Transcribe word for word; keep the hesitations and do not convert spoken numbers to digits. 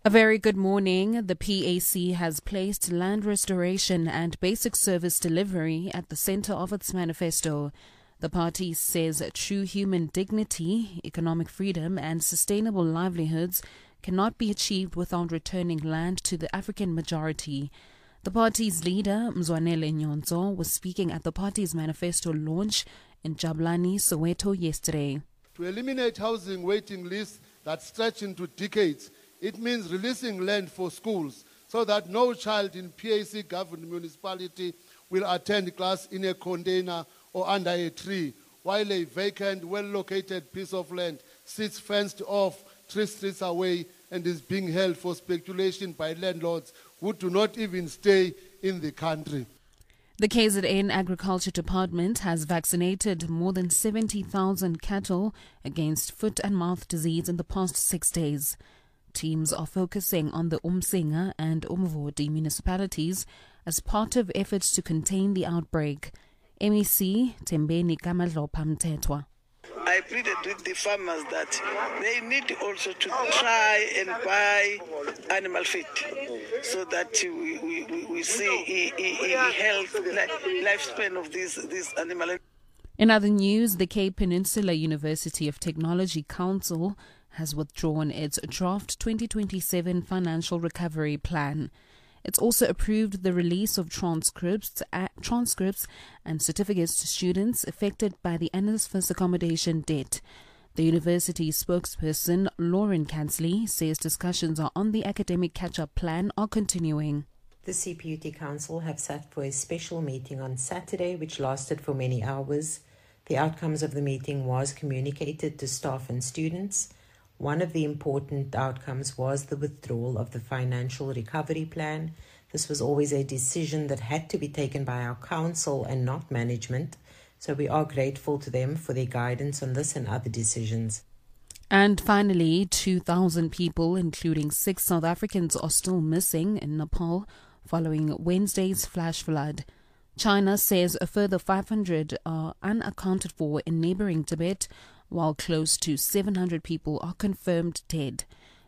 A very good morning. The P A C has placed land restoration and basic service delivery at the center of its manifesto. The party says true human dignity, economic freedom and sustainable livelihoods cannot be achieved without returning land to the African majority. The party's leader, Mzwanele Nyonzo, was speaking at the party's manifesto launch in Jabulani, Soweto yesterday. To eliminate housing waiting lists that stretch into decades, it means releasing land for schools so that no child in P A C-governed municipality will attend class in a container or under a tree, while a vacant, well-located piece of land sits fenced off three streets away and is being held for speculation by landlords who do not even stay in the country. The K Z N Agriculture Department has vaccinated more than seventy thousand cattle against foot and mouth disease in the past six days. Teams are focusing on the Umsinga and Umvoti municipalities as part of efforts to contain the outbreak. M E C Tembeni Kamadlopha Mthethwa. I pleaded with the farmers that they need also to try and buy animal feed so that we, we, we see a health lifespan of these, these animals. In other news, the Cape Peninsula University of Technology Council has withdrawn its draft twenty twenty-seven financial recovery plan. It's also approved the release of transcripts, uh, transcripts and certificates to students affected by the NSFAS accommodation debt. The university spokesperson, Lauren Kansley, says discussions on the academic catch-up plan are continuing. The C P U T Council have sat for a special meeting on Saturday, which lasted for many hours. The outcomes of the meeting was communicated to staff and students. One of the important outcomes was the withdrawal of the financial recovery plan. This was always a decision that had to be taken by our council and not management. So we are grateful to them for their guidance on this and other decisions. And finally, two thousand people, including six South Africans, are still missing in Nepal following Wednesday's flash flood. China says a further five hundred are unaccounted for in neighboring Tibet, while close to seven hundred people are confirmed dead.